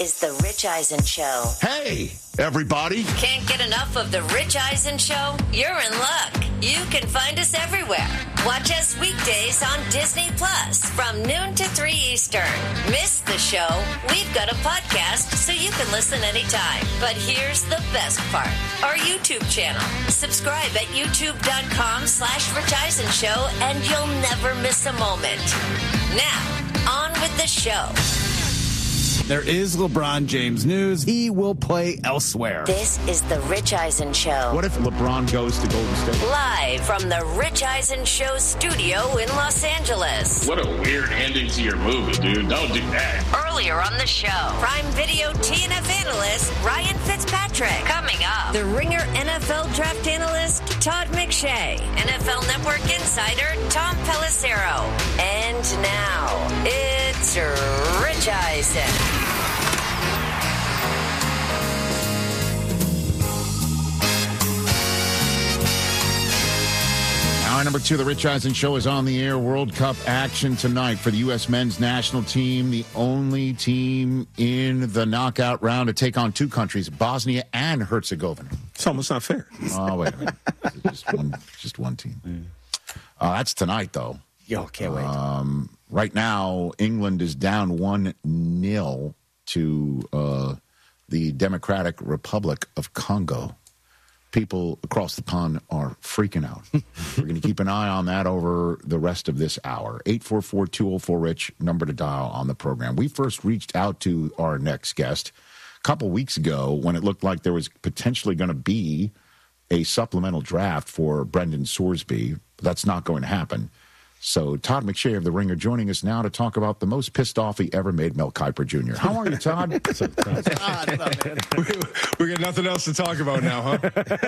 is The Rich Eisen Show. Hey, everybody. Can't get enough of The Rich Eisen Show? You're in luck. You can find us everywhere. Watch us weekdays on Disney Plus from noon to 3 Eastern. Miss the show? We've got a podcast so you can listen anytime. But here's the best part. Our YouTube channel. Subscribe at youtube.com/Rich Eisen Show and you'll never miss a moment. Now, on with the show. There is LeBron James news. He will play elsewhere. This is The Rich Eisen Show. What if LeBron goes to Golden State? Live from The Rich Eisen Show studio in Los Angeles. What a weird ending to your movie, dude. Don't do that. Earlier on the show, Prime Video TNF analyst Ryan Fitzpatrick. Coming up, the Ringer NFL draft analyst Todd McShay. NFL Network insider Tom Pelissero. And now, it's Rich Eisen. Hour number 2, the Rich Eisen Show is on the air. World Cup action tonight for the U.S. men's national team, the only team in the knockout round to take on two countries, Bosnia and Herzegovina. It's almost not fair. Oh, wait a minute. Just one team. That's tonight, though. Yo, can't wait. Right now, England is down 1-0 to the Democratic Republic of Congo. People across the pond are freaking out. We're going to keep an eye on that over the rest of this hour. 844-204-RICH, number to dial on the program. We first reached out to our next guest a couple weeks ago when it looked like there was potentially going to be a supplemental draft for Brendan Sorsby. That's not going to happen. So Todd McShay of The Ringer joining us now to talk about the most pissed off he ever made, Mel Kiper Jr. How are you, Todd? We got nothing else to talk about now, huh?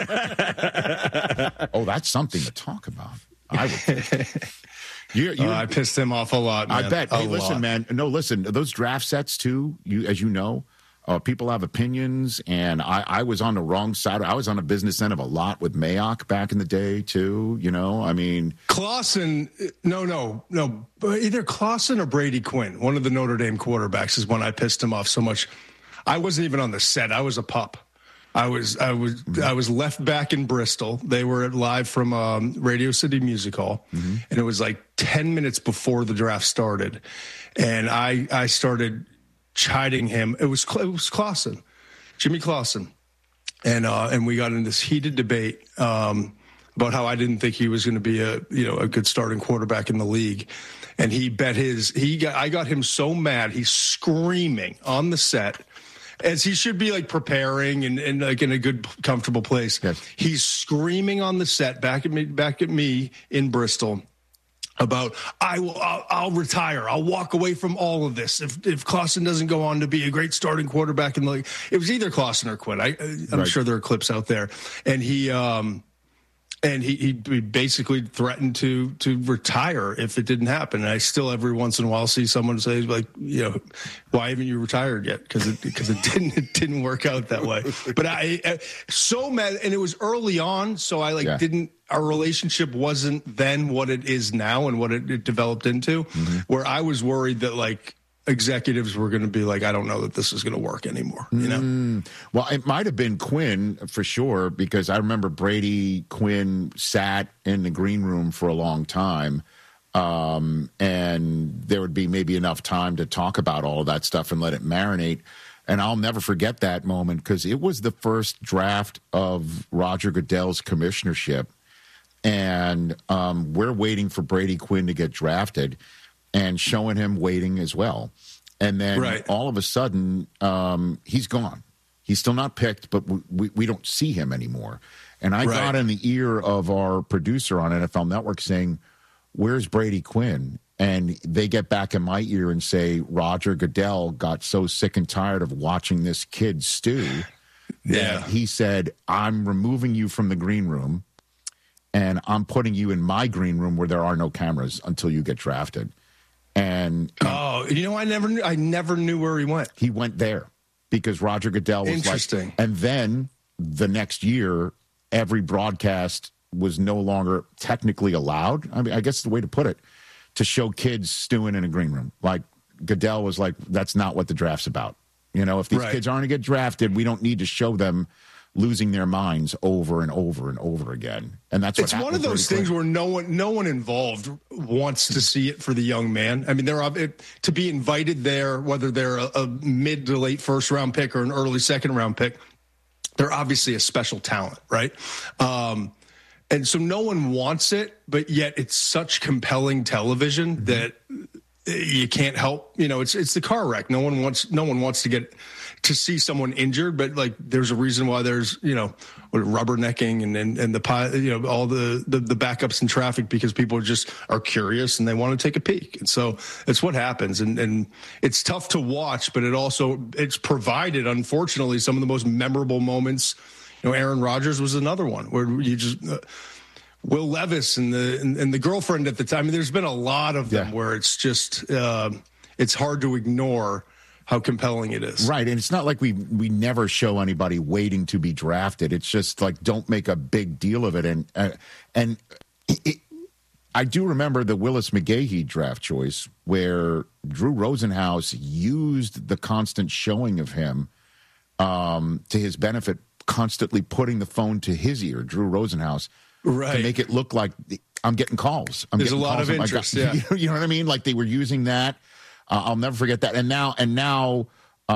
Oh, that's something to talk about. I would think. I pissed him off a lot, man. I bet. Hey, listen, man. No, listen. Those draft sets, too, as you know, people have opinions, and I was on the wrong side. I was on the business end of a lot with Mayock back in the day, too. You know, I mean. Clausen, no. Either Clausen or Brady Quinn, one of the Notre Dame quarterbacks, is when I pissed him off so much. I wasn't even on the set. I was a pup. I was left back in Bristol. They were live from Radio City Music Hall, and it was like 10 minutes before the draft started, and I started chiding him. It was Clausen, Jimmy Clausen, and we got in this heated debate about how I didn't think he was going to be a good starting quarterback in the league, and he bet I got him so mad, he's screaming on the set. As he should be, like, preparing and like in a good, comfortable place. Yes. He's screaming on the set back at me in Bristol about I'll retire. I'll walk away from all of this if Clausen doesn't go on to be a great starting quarterback in the league. It was either Clausen or Quinn. I'm right. sure there are clips out there, and he basically threatened to retire if it didn't happen. And I still every once in a while see someone say, like, why haven't you retired yet? Because it didn't work out that way. But I so mad, and it was early on, so I didn't. Our relationship wasn't then what it is now and what it developed into. Where I was worried that executives were going to be like, I don't know that this is going to work anymore. Well, it might have been Quinn for sure, because I remember Brady Quinn sat in the green room for a long time, and there would be maybe enough time to talk about all of that stuff and let it marinate. And I'll never forget that moment, because it was the first draft of Roger Goodell's commissionership, and we're waiting for Brady Quinn to get drafted, and showing him waiting as well. And then all of a sudden, he's gone. He's still not picked, but we don't see him anymore. And I got in the ear of our producer on NFL Network saying, where's Brady Quinn? And they get back in my ear and say, Roger Goodell got so sick and tired of watching this kid stew that he said, I'm removing you from the green room, and I'm putting you in my green room where there are no cameras until you get drafted. And I never knew where he went. He went there because Roger Goodell was interesting. And then the next year, every broadcast was no longer technically allowed. I mean, I guess the way to put it, to show kids stewing in a green room. Like, Goodell was like, that's not what the draft's about. You know, if these kids aren't going to get drafted, we don't need to show them losing their minds over and over and over again. And that's what it's one of those things where no one involved wants to see it for the young man. I mean, to be invited there, whether they're a mid to late first round pick or an early second round pick, they're obviously a special talent, right? And so no one wants it, but yet it's such compelling television that you can't help. You know, it's the car wreck. No one wants to get to see someone injured, but like there's a reason why there's, you know, rubbernecking and the, you know, all the backups in traffic, because people just are curious and they want to take a peek. And so it's what happens. And it's tough to watch, but it's provided, unfortunately, some of the most memorable moments. You know, Aaron Rodgers was another one where you just, Will Levis and the girlfriend at the time. I mean, there's been a lot of them where it's just, it's hard to ignore how compelling it is. Right. And it's not like we never show anybody waiting to be drafted. It's just like, don't make a big deal of it. And I do remember the Willis McGahee draft choice where Drew Rosenhaus used the constant showing of him to his benefit, constantly putting the phone to his ear, Drew Rosenhaus, to make it look like I'm getting calls. There's a lot of interest. Yeah. You know what I mean? Like they were using that. I'll never forget that. And now,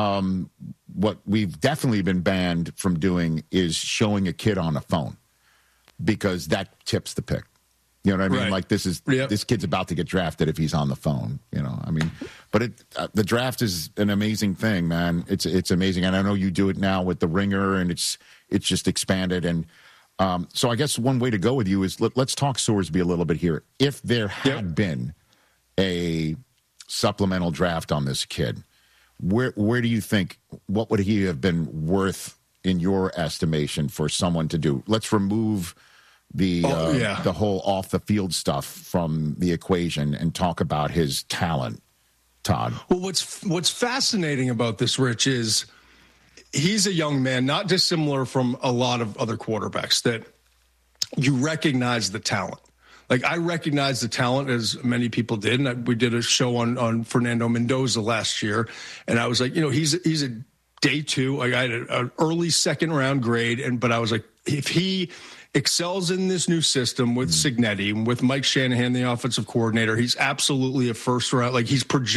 what we've definitely been banned from doing is showing a kid on a phone, because that tips the pick. You know what I mean? Right. Like this kid's about to get drafted if he's on the phone. You know, I mean, but the draft is an amazing thing, man. It's amazing, and I know you do it now with the Ringer, and it's just expanded. And so I guess one way to go with you is let's talk Sorsby a little bit here. If there had been a supplemental draft on this kid, where do you think, what would he have been worth in your estimation for someone to do? Let's remove the whole off the field stuff from the equation and talk about his talent, Todd. Well, what's fascinating about this, Rich, is he's a young man, not dissimilar from a lot of other quarterbacks, that you recognize the talent. Like, I recognize the talent, as many people did, and we did a show on Fernando Mendoza last year, and I was like, you know, he's a day two. Like, I had an early second round grade, but I was like, if he excels in this new system with Cignetti, with Mike Shanahan, the offensive coordinator, he's absolutely a first round. Like,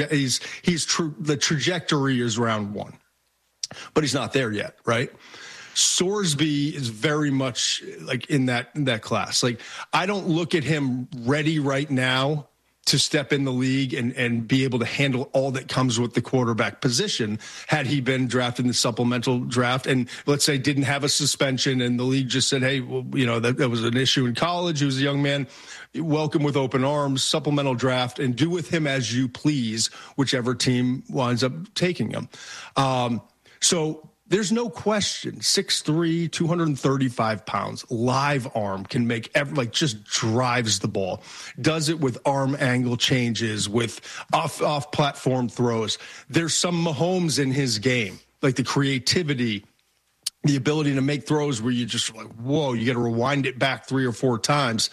the trajectory is round one, but he's not there yet, right? Sorsby is very much like in that class. Like, I don't look at him ready right now to step in the league and be able to handle all that comes with the quarterback position. Had he been drafted in the supplemental draft and, let's say, didn't have a suspension and the league just said, hey, well, you know, that was an issue in college, he was a young man, welcome with open arms, supplemental draft, and do with him as you please, whichever team winds up taking him. So there's no question, 6'3", 235 pounds, live arm, can make just drives the ball, does it with arm angle changes, with off platform throws. There's some Mahomes in his game, like the creativity, the ability to make throws where you just like, whoa, you got to rewind it back 3 or 4 times.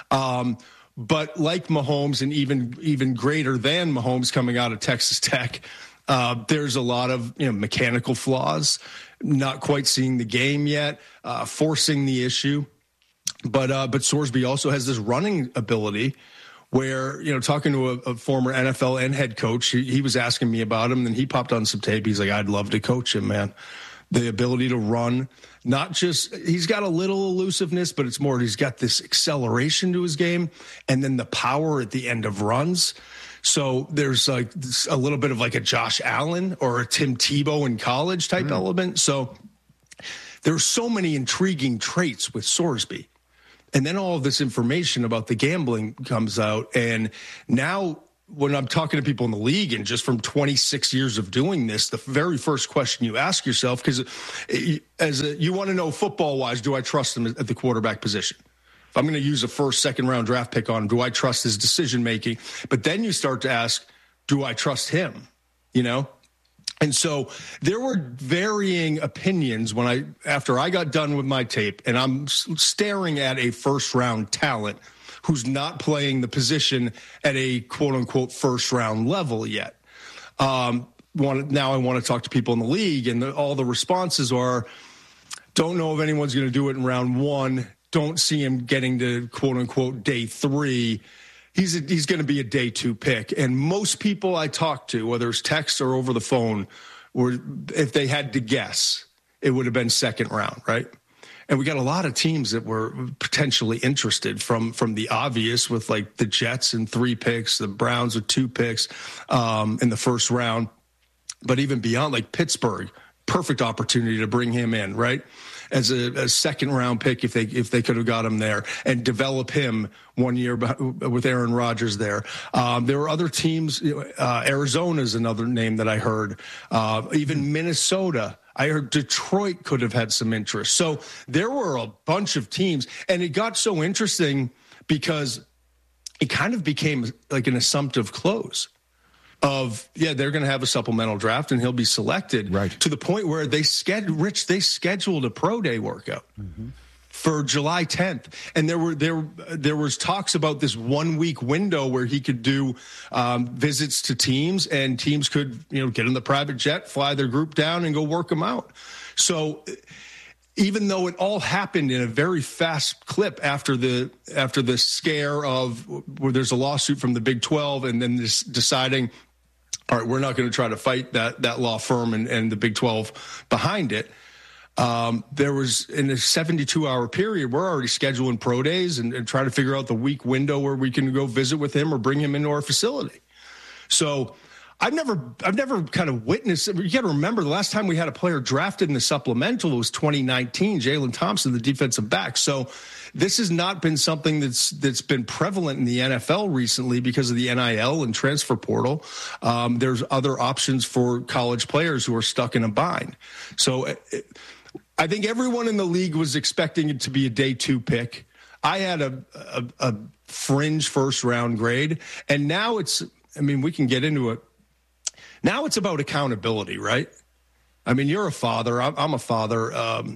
But like Mahomes, and even greater than Mahomes coming out of Texas Tech, there's a lot of mechanical flaws, not quite seeing the game yet, forcing the issue. But Sorsby also has this running ability where, talking to a former NFL and head coach, he was asking me about him, and he popped on some tape. He's like, I'd love to coach him, man. The ability to run, not just, he's got a little elusiveness, but it's more, he's got this acceleration to his game, and then the power at the end of runs. So there's like a little bit of like a Josh Allen or a Tim Tebow in college type element. So there's so many intriguing traits with Sorsby. And then all of this information about the gambling comes out. And now when I'm talking to people in the league, and just from 26 years of doing this, the very first question you ask yourself, because you want to know football-wise, do I trust him at the quarterback position? If I'm going to use a first, second round draft pick on him, do I trust his decision making? But then you start to ask, do I trust him? And so there were varying opinions after I got done with my tape, and I'm staring at a first round talent who's not playing the position at a quote unquote first round level yet. want to talk to people in the league, and all the responses are, don't know if anyone's going to do it in round 1. Don't see him getting to quote unquote day 3. He's going to be a day 2 pick. And most people I talk to, whether it's text or over the phone, or if they had to guess, it would have been second round, right? And we got a lot of teams that were potentially interested from the obvious, with like the Jets and 3 picks, the Browns with 2 picks in the first round. But even beyond, like Pittsburgh, perfect opportunity to bring him in, right? As a second round pick, if they could have got him there and develop him 1 year with Aaron Rodgers there. There were other teams. Arizona is another name that I heard. Even Minnesota. I heard Detroit could have had some interest. So there were a bunch of teams, and it got so interesting because it kind of became like an assumptive close. They're going to have a supplemental draft and he'll be selected, right, to the point where they scheduled a pro day workout for July 10th. And there was talks about this 1 week window where he could do visits to teams, and teams could, get in the private jet, fly their group down and go work them out. So even though it all happened in a very fast clip after the scare of where there's a lawsuit from the Big 12 and then this deciding, all right, we're not going to try to fight that law firm and the Big 12 behind it. There was, in a 72-hour period, we're already scheduling pro days and trying to figure out the week window where we can go visit with him or bring him into our facility. So I've never kind of witnessed. You got to remember, the last time we had a player drafted in the supplemental was 2019, Jalen Thompson, the defensive back. So this has not been something that's been prevalent in the NFL recently because of the NIL and transfer portal. There's other options for college players who are stuck in a bind. So I think everyone in the league was expecting it to be a day 2 pick. I had a fringe first round grade, and now we can get into it. Now it's about accountability, right? I mean, you're a father. I'm a father.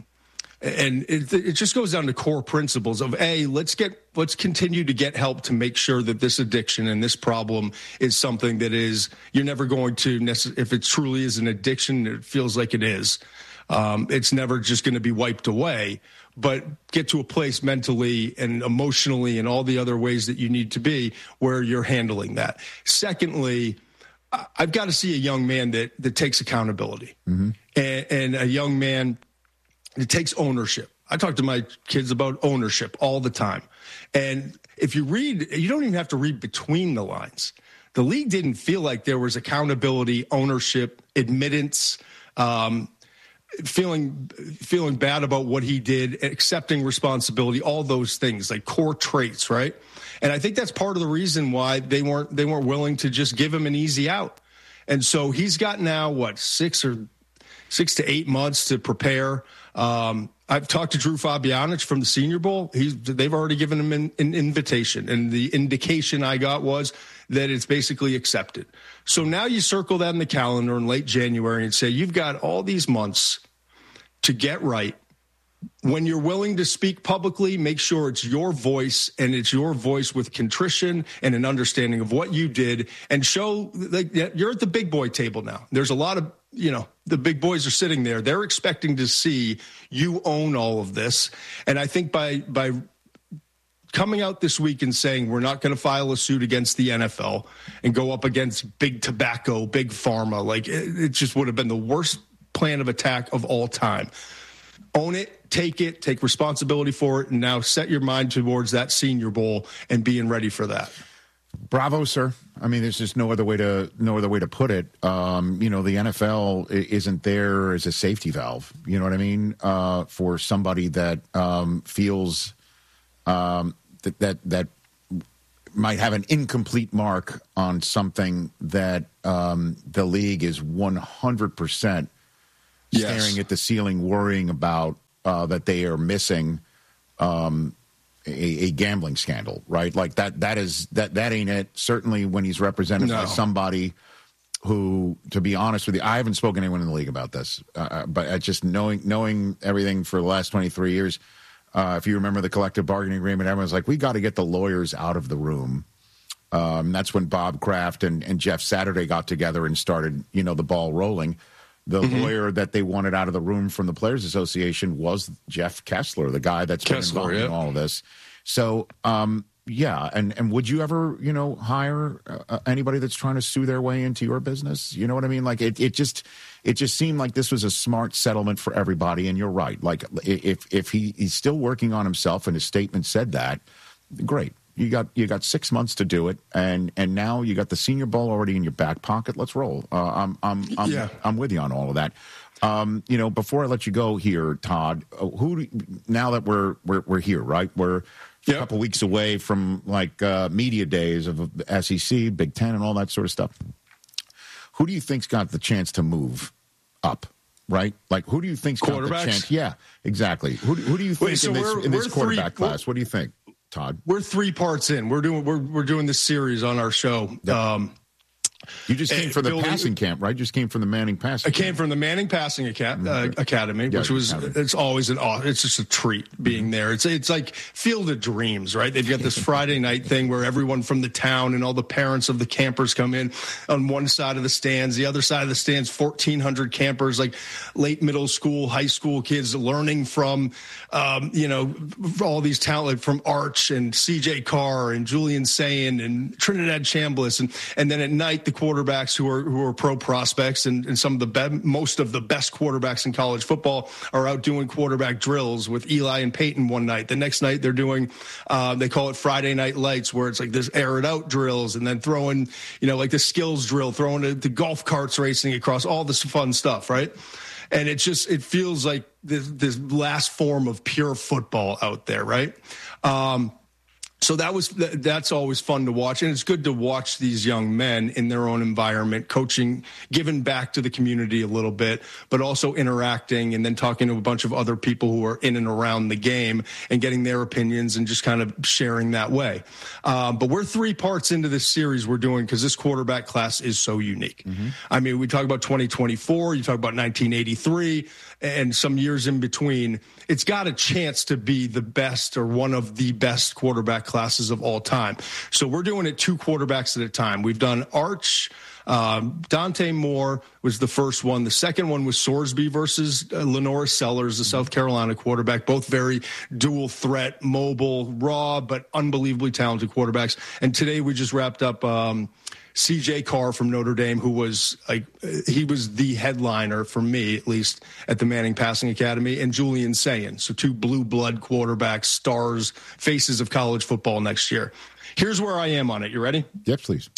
And it just goes down to core principles of, let's continue to get help to make sure that this addiction and this problem is something that is, you're never going to if it truly is an addiction, it feels like it is. It's never just going to be wiped away, but get to a place mentally and emotionally and all the other ways that you need to be where you're handling that. Secondly, I've got to see a young man that takes accountability, and a young man that takes ownership. I talk to my kids about ownership all the time. And if you read, you don't even have to read between the lines. The league didn't feel like there was accountability, ownership, admittance, feeling bad about what he did, accepting responsibility, all those things, like core traits, right? And I think that's part of the reason why they weren't willing to just give him an easy out. And so he's got now 6 to 8 months to prepare. I've talked to Drew Fabianich from the Senior Bowl. They've already given him an invitation, and the indication I got was that it's basically accepted. So now you circle that in the calendar in late January and say you've got all these months to get right. When you're willing to speak publicly, make sure it's your voice, and it's your voice with contrition and an understanding of what you did, and show like you're at the big boy table now. There's a lot of, the big boys are sitting there. They're expecting to see you own all of this. And I think by coming out this week and saying we're not going to file a suit against the NFL and go up against big tobacco, big pharma, like it just would have been the worst plan of attack of all time. Own it, take responsibility for it, and now set your mind towards that Senior Bowl and being ready for that. Bravo, sir. I mean, there's just no other way to put it. The NFL isn't there as a safety valve. You know what I mean? For somebody that feels that might have an incomplete mark on something that the league is 100% staring at the ceiling, worrying about that they are missing a gambling scandal, right? Like that ain't it. Certainly when he's represented by somebody who, to be honest with you, I haven't spoken to anyone in the league about this, but just knowing everything for the last 23 years, if you remember the collective bargaining agreement, everyone's like, we got to get the lawyers out of the room That's when Bob Kraft and Jeff Saturday got together and started, the ball rolling. The lawyer that they wanted out of the room from the Players Association was Jeff Kessler, the guy that's been involved in all of this. So, yeah. And would you ever, hire anybody that's trying to sue their way into your business? You know what I mean? Like it just seemed like this was a smart settlement for everybody. And you're right. Like if he's still working on himself and his statement said that, great. You got 6 months to do it, and now you got the Senior Bowl already in your back pocket. Let's roll. I'm with you on all of that. Before I let you go here, Todd, now that we're here, right? We're a couple weeks away from media days of SEC, Big Ten, and all that sort of stuff. Who do you think's got the chance to move up? Right? Like, who do you think's got the chance? Yeah, exactly. Who do you think in this quarterback class? What do you think, Todd? We're 3 parts in. We're doing this series on our show. Yep. You just came from the passing camp, right? Just came from the Manning passing. I came from the Manning Passing Academy, which was it's always it's just a treat being there. It's like Field of Dreams, right? They've got this Friday night thing where everyone from the town and all the parents of the campers come in on one side of the stands. The other side of the stands, 1,400 campers, like late middle school, high school kids learning from all these talent from Arch and CJ Carr and Julian Sayin and Trinidad Chambliss, and then at night the quarterbacks who are pro prospects and some of the most of the best quarterbacks in college football are out doing quarterback drills with Eli and Peyton one night. The next night they're doing they call it Friday Night Lights, where it's like this air it out drills, and then throwing like the skills drill, throwing the golf carts racing across, all this fun stuff, right? And it feels like this last form of pure football out there, right? So that's always fun to watch. And it's good to watch these young men in their own environment, coaching, giving back to the community a little bit, but also interacting and then talking to a bunch of other people who are in and around the game and getting their opinions and just kind of sharing that way. But we're 3 parts into this series we're doing because this quarterback class is so unique. Mm-hmm. I mean, we talk about 2024, you talk about 1983, and some years in between. It's got a chance to be the best or one of the best quarterback classes of all time. So we're doing it 2 quarterbacks at a time. We've done Arch. Dante Moore was the first one. The second one was Sorsby versus Lenora Sellers, the South Carolina quarterback, both very dual threat, mobile, raw, but unbelievably talented quarterbacks. And today we just wrapped up CJ Carr from Notre Dame, who was he was the headliner for me, at least, at the Manning Passing Academy, and Julian Sayin. So 2 blue blood quarterbacks, stars, faces of college football next year. Here's where I am on it. You ready? Yes, please.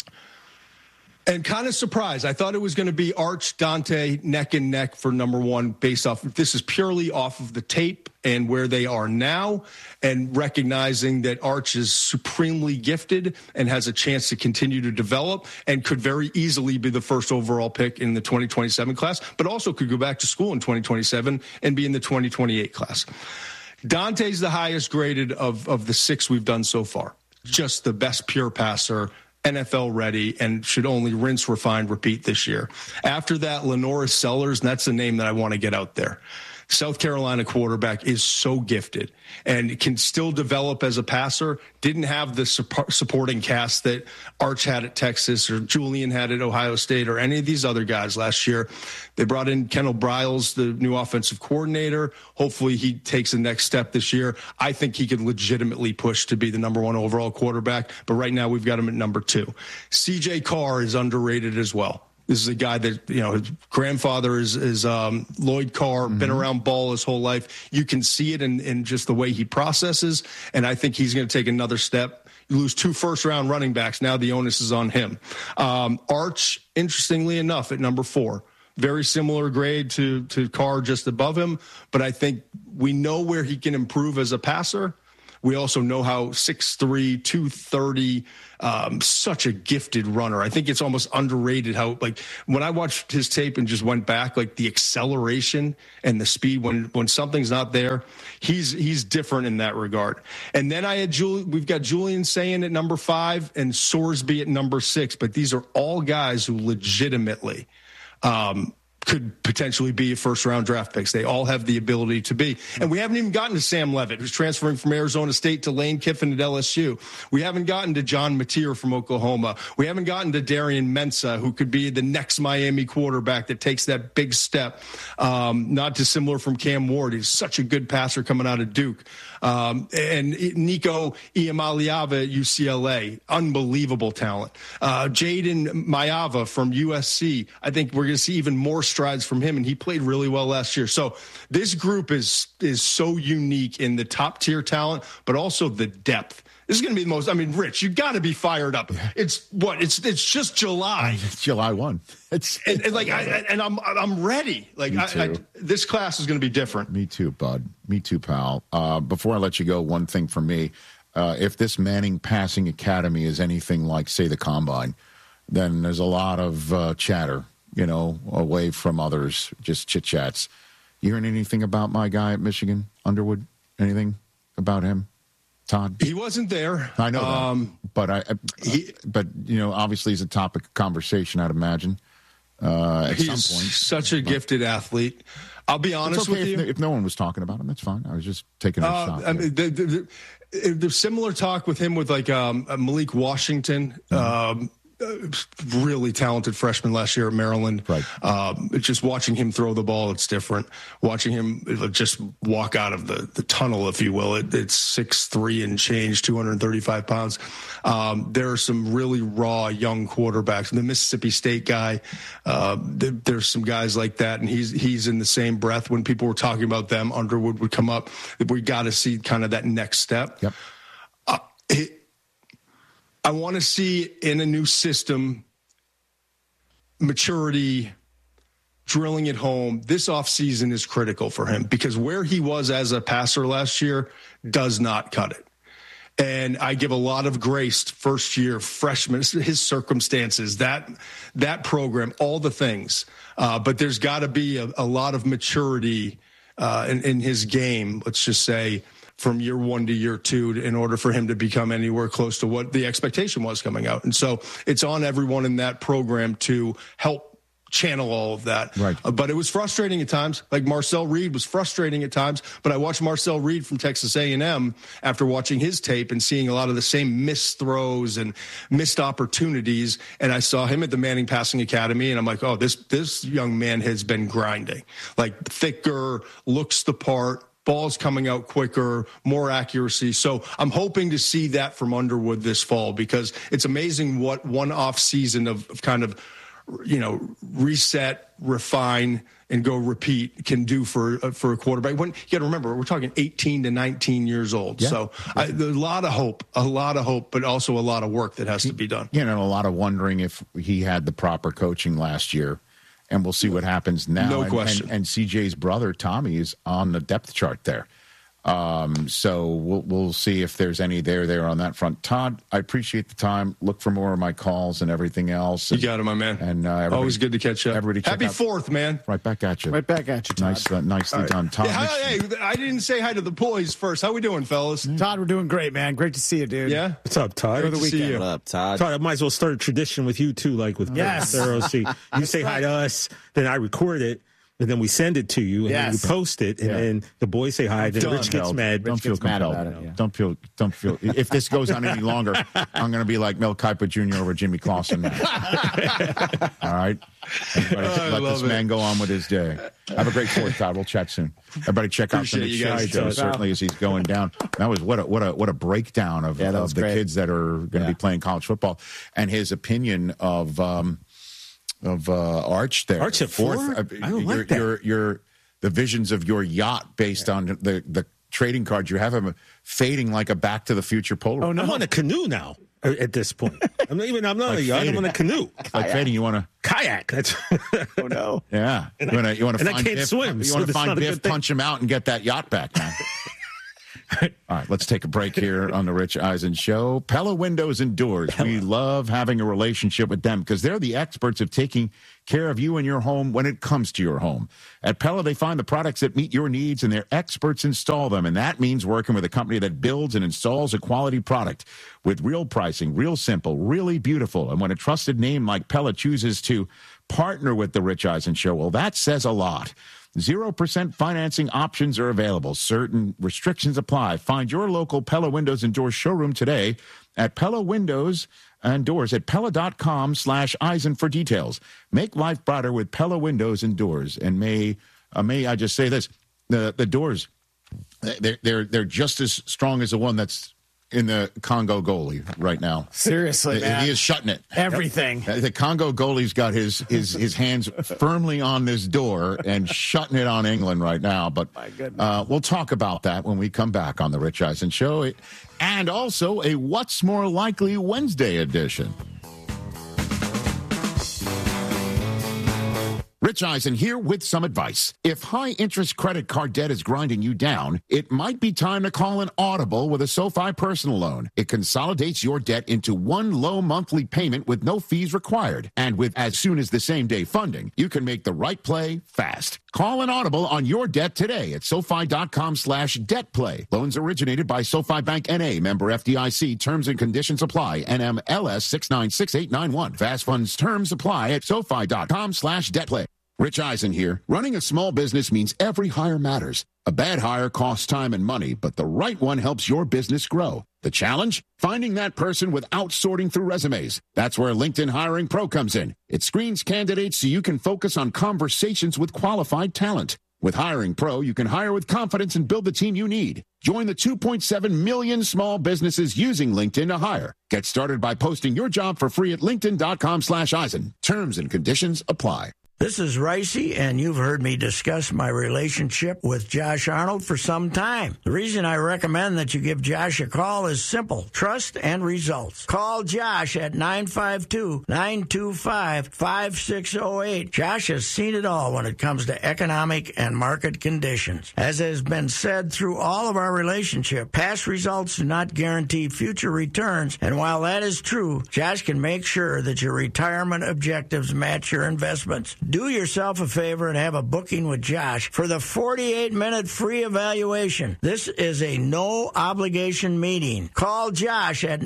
And kind of surprised. I thought it was going to be Arch, Dante, neck and neck for number 1 based off. This is purely off of the tape and where they are now, and recognizing that Arch is supremely gifted and has a chance to continue to develop and could very easily be the first overall pick in the 2027 class, but also could go back to school in 2027 and be in the 2028 class. Dante's the highest graded of the 6 we've done so far. Just the best pure passer, NFL ready, and should only rinse, refine, repeat this year. After that, Lenora Sellers, and that's the name that I want to get out there. South Carolina quarterback is so gifted and can still develop as a passer. Didn't have the supporting cast that Arch had at Texas or Julian had at Ohio State or any of these other guys last year. They brought in Kendall Briles, the new offensive coordinator. Hopefully he takes the next step this year. I think he could legitimately push to be the number 1 overall quarterback, but right now we've got him at number 2. CJ Carr is underrated as well. This is a guy that, his grandfather is Lloyd Carr, been around ball his whole life. You can see it in just the way he processes, and I think he's going to take another step. You lose 2 first-round running backs. Now the onus is on him. Arch, interestingly enough, at number 4. Very similar grade to Carr, just above him, but I think we know where he can improve as a passer. We also know how 6'3", 230, such a gifted runner. I think it's almost underrated how, when I watched his tape and just went back, the acceleration and the speed when something's not there, he's different in that regard. And then we've got Julian Sayin at number 5 and Sorsby at number 6, but these are all guys who legitimately could potentially be first-round draft picks. They all have the ability to be. And we haven't even gotten to Sam Levitt, who's transferring from Arizona State to Lane Kiffin at LSU. We haven't gotten to John Mateer from Oklahoma. We haven't gotten to Darian Mensah, who could be the next Miami quarterback that takes that big step. Not dissimilar from Cam Ward. He's such a good passer coming out of Duke. And Nico Iamaleava at UCLA, unbelievable talent. Jaden Mayava from USC, I think we're going to see even more strides from him, and he played really well last year. So this group is so unique in the top tier talent, but also the depth. This is going to be the most. I mean, Rich, you got to be fired up. It's just July. It's July 1. I'm ready. This class is going to be different. Me too, bud. Me too, pal. Before I let you go, one thing from me: if this Manning Passing Academy is anything like, say, the Combine, then there's a lot of chatter, away from others, just chit chats. You hearing anything about my guy at Michigan, Underwood? Anything about him? Todd? He wasn't there. I know that. But obviously he's a topic of conversation, I'd imagine, at some point. He's such a gifted athlete. I'll be honest with you. If no one was talking about him, that's fine. I was just taking a shot. I mean, there's similar talk with him with Malik Washington, really talented freshman last year at Maryland. Right. Just watching him throw the ball, it's different. Watching him just walk out of the tunnel, if you will, it's 6'3" and change, 235 pounds. There are some really raw young quarterbacks. The Mississippi State guy, there's some guys like that, and he's in the same breath. When people were talking about them, Underwood would come up. We got to see kind of that next step. Yep. I want to see in a new system, maturity, drilling it home. This offseason is critical for him because where he was as a passer last year does not cut it. And I give a lot of grace to first year freshman, his circumstances, that program, all the things. But there's got to be a lot of maturity in his game, let's just say, from year 1 to year 2 in order for him to become anywhere close to what the expectation was coming out. And so it's on everyone in that program to help channel all of that. Right. But it was frustrating at times. Like Marcel Reed was frustrating at times. But I watched Marcel Reed from Texas A&M after watching his tape and seeing a lot of the same missed throws and missed opportunities. And I saw him at the Manning Passing Academy, and I'm like, oh, this young man has been grinding. Like thicker, looks the part, ball's coming out quicker, more accuracy. So I'm hoping to see that from Underwood this fall because it's amazing what one off season of kind of, reset, refine, and go repeat can do for a quarterback. When you got to remember, we're talking 18 to 19 years old. Yeah. So there's a lot of hope, but also a lot of work that has to be done. And a lot of wondering if he had the proper coaching last year. And we'll see what happens now. No question. And CJ's brother, Tommy, is on the depth chart there. So we'll see if there's any there on that front. Todd, I appreciate the time. Look for more of my calls and everything else. You got it, my man. And always good to catch up. Everybody Happy 4th, man. Right back at you. Right back at you, Todd. Nicely done, Todd. Hey, I didn't say hi to the boys first. How we doing, fellas? Todd, we're doing great, man. Great to see you, dude. Yeah? What's up, Todd? Good to see you. What up, Todd? Todd, I might as well start a tradition with you, too, like with ROC. You say hi to us, then I record it. And then we send it to you, and then you post it, and then the boys say hi. Then Rich gets mad. Don't feel compelled. Don't feel. If this goes on any longer, I'm going to be like Mel Kiper Jr. over Jimmy Clausen. All right. Everybody let this man go on with his day. Have a great 4th, Todd. We'll chat soon. Everybody check out the show, certainly as he's going down. That was what a breakdown of the kids that are going to be playing college football and his opinion of Arch there. Arch at 4th? I don't like that. The visions of your yacht based on the trading cards you have him fading like a Back to the Future Polaroid. Oh, no. I'm on a canoe now at this point. I'm not like a yacht. I'm on a canoe. Like fading, you want to kayak. That's oh no. Yeah. You want to find I can't Biff, swim. You want to find Biff, punch him out, and get that yacht back, man. All right, let's take a break here on the Rich Eisen Show. Pella Windows and Doors. We love having a relationship with them because they're the experts of taking care of you and your home when it comes to your home. At Pella, they find the products that meet your needs, and their experts install them. And that means working with a company that builds and installs a quality product with real pricing, real simple, really beautiful. And when a trusted name like Pella chooses to partner with The Rich Eisen Show. Well, that says a lot. 0% financing options are available. Certain restrictions apply. Find your local Pella Windows and Doors showroom today at Pella Windows and Doors at Pella.com/Eisen for details. Make life brighter with Pella Windows and Doors. And may I just say this, the doors, they're just as strong as the one that's in the Congo goalie right now. Seriously, man. He is shutting it. Everything. The Congo goalie's got his hands firmly on this door and shutting it on England right now. But we'll talk about that when we come back on The Rich Eisen Show. And also a What's More Likely Wednesday edition. Rich Eisen here with some advice. If high-interest credit card debt is grinding you down, it might be time to call an audible with a SoFi personal loan. It consolidates your debt into one low monthly payment with no fees required. And with as soon as the same-day funding, you can make the right play fast. Call an audible on your debt today at SoFi.com/debtplay. Loans originated by SoFi Bank N.A., member FDIC. Terms and conditions apply. NMLS 696891. Fast funds terms apply at SoFi.com/debtplay. Rich Eisen here. Running a small business means every hire matters. A bad hire costs time and money, but the right one helps your business grow. The challenge? Finding that person without sorting through resumes. That's where LinkedIn Hiring Pro comes in. It screens candidates so you can focus on conversations with qualified talent. With Hiring Pro, you can hire with confidence and build the team you need. Join the 2.7 million small businesses using LinkedIn to hire. Get started by posting your job for free at linkedin.com/Eisen. Terms and conditions apply. This is Ricey, and you've heard me discuss my relationship with Josh Arnold for some time. The reason I recommend that you give Josh a call is simple: trust and results. Call Josh at 952-925-5608. Josh has seen it all when it comes to economic and market conditions. As has been said through all of our relationship, past results do not guarantee future returns, and while that is true, Josh can make sure that your retirement objectives match your investments. Do yourself a favor and have a booking with Josh for the 48-minute free evaluation. This is a no-obligation meeting. Call Josh at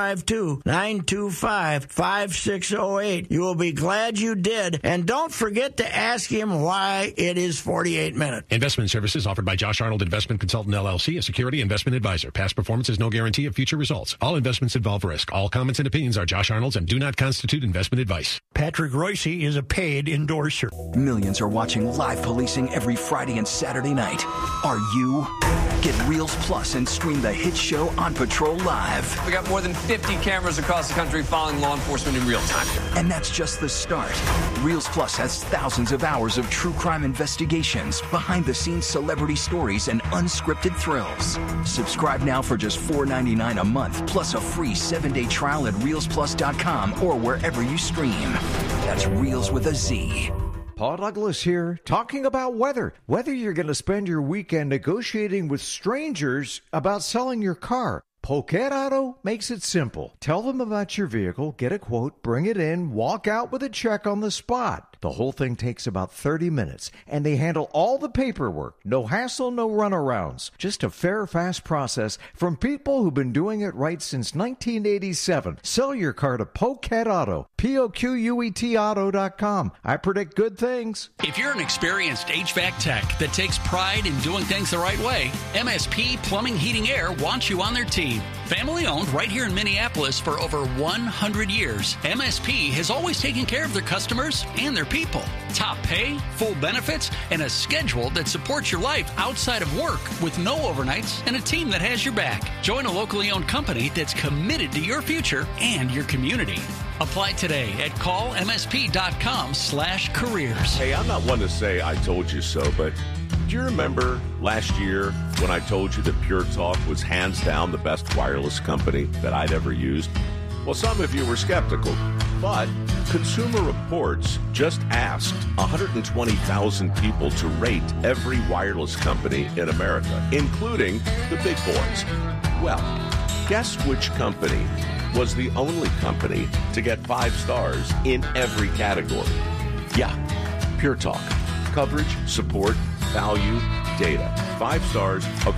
952-925-5608. You will be glad you did, and don't forget to ask him why it is 48 minutes. Investment services offered by Josh Arnold Investment Consultant, LLC, a security investment advisor. Past performance is no guarantee of future results. All investments involve risk. All comments and opinions are Josh Arnold's and do not constitute investment advice. Patrick Royce is a paid endorser. Millions are watching live policing every Friday and Saturday night. Are you? Get Reels Plus and stream the hit show On Patrol Live. We got more than 50 cameras across the country following law enforcement in real time. And that's just the start. Reels Plus has thousands of hours of true crime investigations, behind-the-scenes celebrity stories, and unscripted thrills. Subscribe now for just $4.99 a month, plus a free 7-day trial at ReelsPlus.com or wherever you stream. That's Reels with a Z. Paul Douglas here, talking about weather. Whether you're going to spend your weekend negotiating with strangers about selling your car, Poquet Auto makes it simple. Tell them about your vehicle, get a quote, bring it in, walk out with a check on the spot. The whole thing takes about 30 minutes, and they handle all the paperwork. No hassle, no runarounds. Just a fair, fast process from people who've been doing it right since 1987. Sell your car to Poquet Auto, Poquet Auto.com. I predict good things. If you're an experienced HVAC tech that takes pride in doing things the right way, MSP Plumbing, Heating, Air wants you on their team. Family owned right here in Minneapolis for over 100 years, MSP has always taken care of their customers and their people. Top pay, full benefits, and a schedule that supports your life outside of work with no overnights and a team that has your back. Join a locally owned company that's committed to your future and your community. Apply today at callmsp.com/careers. Hey, I'm not one to say I told you so, but do you remember last year when I told you that Pure Talk was hands down the best wireless company that I'd ever used? Well, some of you were skeptical, but Consumer Reports just asked 120,000 people to rate every wireless company in America, including the big boys. Well, guess which company was the only company to get 5 stars in every category? Yeah, Pure Talk. Coverage, support, value, data. 5 stars